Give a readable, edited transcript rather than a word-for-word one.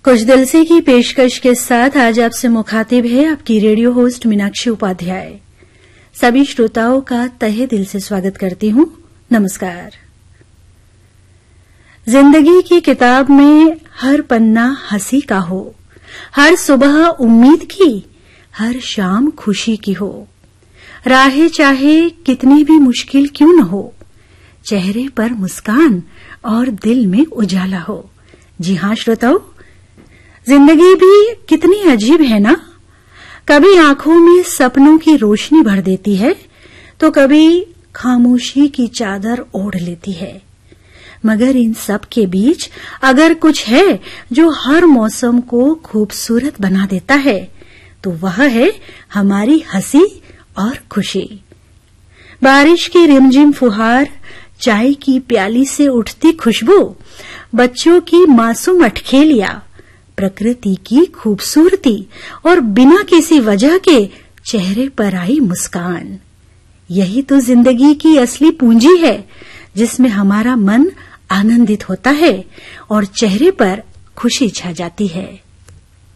कुछ दिल से की पेशकश के साथ आज आपसे मुखातिब है आपकी रेडियो होस्ट मीनाक्षी उपाध्याय। सभी श्रोताओं का तहे दिल से स्वागत करती हूं। नमस्कार। जिंदगी की किताब में हर पन्ना हंसी का हो, हर सुबह उम्मीद की, हर शाम खुशी की हो। राहें चाहे कितनी भी मुश्किल क्यों न हो, चेहरे पर मुस्कान और दिल में उजाला हो। जी हां श्रोताओं, जिंदगी भी कितनी अजीब है ना। कभी आंखों में सपनों की रोशनी भर देती है तो कभी खामोशी की चादर ओढ़ लेती है। मगर इन सब के बीच अगर कुछ है जो हर मौसम को खूबसूरत बना देता है तो वह है हमारी हंसी और खुशी। बारिश की रिमझिम फुहार, चाय की प्याली से उठती खुशबू, बच्चों की मासूम अठखेलियां, प्रकृति की खूबसूरती और बिना किसी वजह के चेहरे पर आई मुस्कान, यही तो जिंदगी की असली पूंजी है जिसमें हमारा मन आनंदित होता है और चेहरे पर खुशी छा जाती है।